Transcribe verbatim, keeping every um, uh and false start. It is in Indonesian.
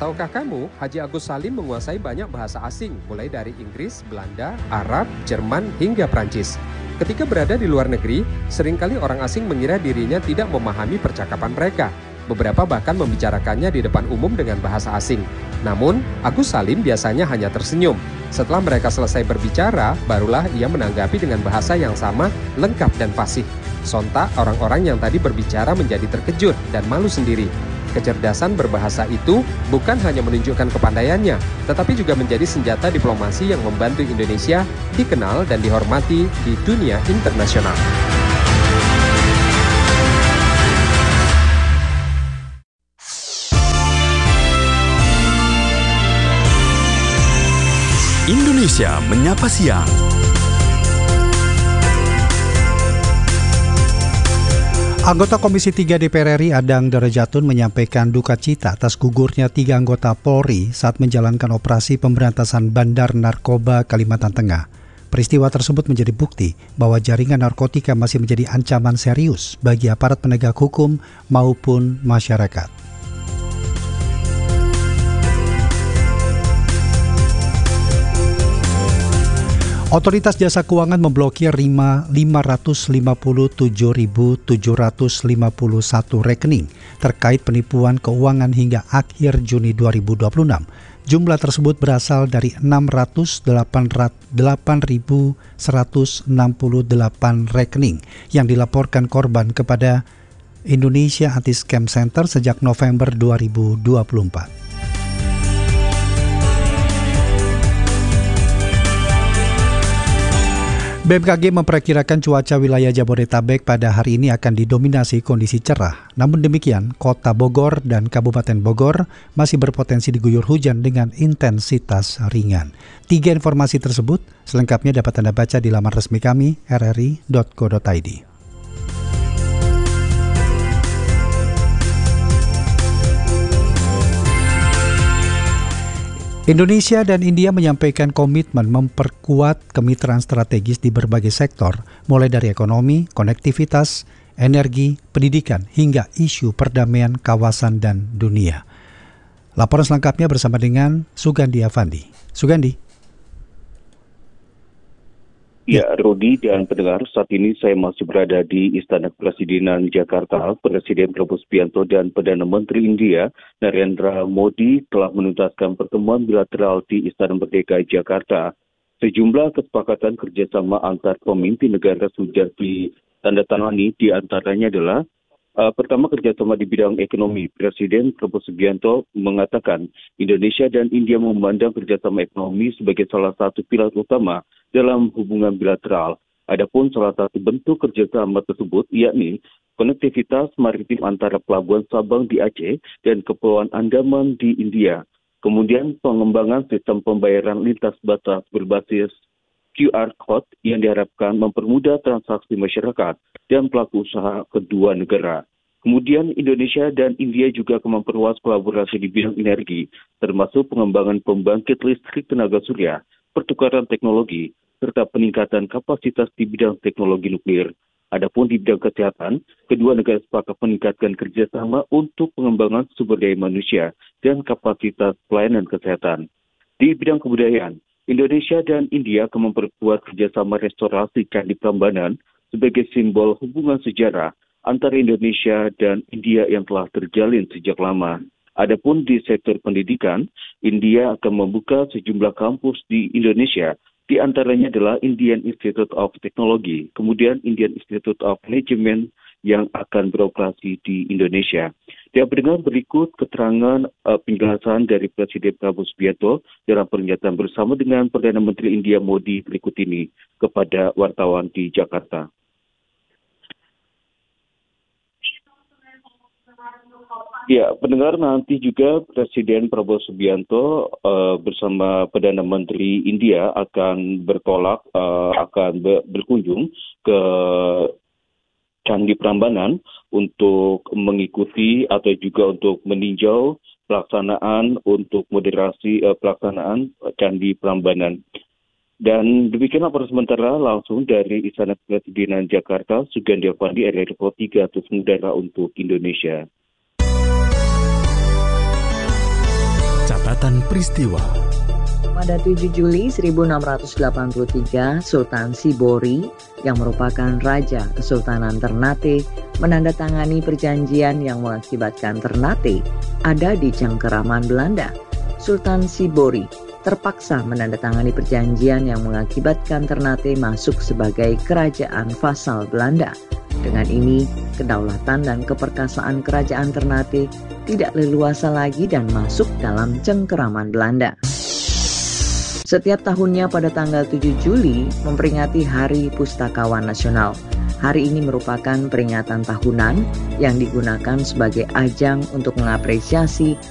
Tahukah kamu, Haji Agus Salim menguasai banyak bahasa asing, mulai dari Inggris, Belanda, Arab, Jerman, hingga Prancis. Ketika berada di luar negeri, seringkali orang asing mengira dirinya tidak memahami percakapan mereka. Beberapa bahkan membicarakannya di depan umum dengan bahasa asing. Namun, Agus Salim biasanya hanya tersenyum. Setelah mereka selesai berbicara, barulah ia menanggapi dengan bahasa yang sama, lengkap dan fasih. Sontak, orang-orang yang tadi berbicara menjadi terkejut dan malu sendiri. Kecerdasan berbahasa itu bukan hanya menunjukkan kepandaiannya, tetapi juga menjadi senjata diplomasi yang membantu Indonesia dikenal dan dihormati di dunia internasional. Indonesia Menyapa Siang. Anggota Komisi tiga D P R R I Adang Darajatun menyampaikan duka cita atas gugurnya tiga anggota Polri saat menjalankan operasi pemberantasan bandar narkoba Kalimantan Tengah. Peristiwa tersebut menjadi bukti bahwa jaringan narkotika masih menjadi ancaman serius bagi aparat penegak hukum maupun masyarakat. Otoritas Jasa Keuangan memblokir lima ratus lima puluh tujuh ribu tujuh ratus lima puluh satu rekening terkait penipuan keuangan hingga akhir Juni dua ribu dua puluh enam. Jumlah tersebut berasal dari enam ratus delapan ribu seratus enam puluh delapan rekening yang dilaporkan korban kepada Indonesia Anti-Scam Center sejak November dua ribu dua puluh empat. B M K G memperkirakan cuaca wilayah Jabodetabek pada hari ini akan didominasi kondisi cerah. Namun demikian, Kota Bogor dan Kabupaten Bogor masih berpotensi diguyur hujan dengan intensitas ringan. Tiga informasi tersebut selengkapnya dapat Anda baca di laman resmi kami r r i dot co dot i d. Indonesia dan India menyampaikan komitmen memperkuat kemitraan strategis di berbagai sektor, mulai dari ekonomi, konektivitas, energi, pendidikan, hingga isu perdamaian kawasan dan dunia. Laporan selengkapnya bersama dengan Sugandi Avandi. Sugandi. Ya, Rudi dan pendengar, saat ini saya masih berada di Istana Kepresidenan Jakarta. Presiden Prabowo Subianto dan Perdana Menteri India Narendra Modi telah menuntaskan pertemuan bilateral di Istana Merdeka Jakarta. Sejumlah kesepakatan kerjasama antar pemimpin negara sudah ditandatangani, di antaranya adalah Uh, pertama, kerjasama di bidang ekonomi. Presiden Prabowo Subianto mengatakan Indonesia dan India memandang kerjasama ekonomi sebagai salah satu pilar utama dalam hubungan bilateral. Adapun salah satu bentuk kerjasama tersebut yakni konektivitas maritim antara Pelabuhan Sabang di Aceh dan Kepulauan Andaman di India. Kemudian pengembangan sistem pembayaran lintas batas berbasis Q R Code yang diharapkan mempermudah transaksi masyarakat dan pelaku usaha kedua negara. Kemudian Indonesia dan India juga akan memperluas kolaborasi di bidang energi, termasuk pengembangan pembangkit listrik tenaga surya, pertukaran teknologi, serta peningkatan kapasitas di bidang teknologi nuklir. Adapun di bidang kesehatan, kedua negara sepakat meningkatkan kerjasama untuk pengembangan sumber daya manusia dan kapasitas pelayanan kesehatan. Di bidang kebudayaan, Indonesia dan India akan memperkuat kerjasama restorasi Candi Prambanan sebagai simbol hubungan sejarah antara Indonesia dan India yang telah terjalin sejak lama. Adapun di sektor pendidikan, India akan membuka sejumlah kampus di Indonesia, di antaranya adalah Indian Institute of Technology, kemudian Indian Institute of Management yang akan beroperasi di Indonesia. Dia mendengar berikut keterangan uh, penjelasan dari Presiden Prabowo Subianto dalam pernyataan bersama dengan Perdana Menteri India Modi berikut ini kepada wartawan di Jakarta. Ya, pendengar, nanti juga Presiden Prabowo Subianto uh, bersama Perdana Menteri India akan bertolak, uh, akan be- berkunjung ke Candi Prambanan untuk mengikuti atau juga untuk meninjau pelaksanaan untuk moderasi uh, pelaksanaan Candi Prambanan. Dan demikian laporan sementara langsung dari Istana Kepresidenan Jakarta, Sugandi Avandi, R R I tiga Terus Udara untuk Indonesia. peristiwa. Pada tujuh Juli seribu enam ratus delapan puluh tiga, Sultan Sibori yang merupakan Raja Kesultanan Ternate menandatangani perjanjian yang mengakibatkan Ternate ada di cengkeraman Belanda. Sultan Sibori terpaksa menandatangani perjanjian yang mengakibatkan Ternate masuk sebagai kerajaan vasal Belanda. Dengan ini, kedaulatan dan keperkasaan kerajaan Ternate tidak leluasa lagi dan masuk dalam cengkeraman Belanda. Setiap tahunnya pada tanggal tujuh Juli memperingati Hari Pustakawan Nasional. Hari ini merupakan peringatan tahunan yang digunakan sebagai ajang untuk mengapresiasi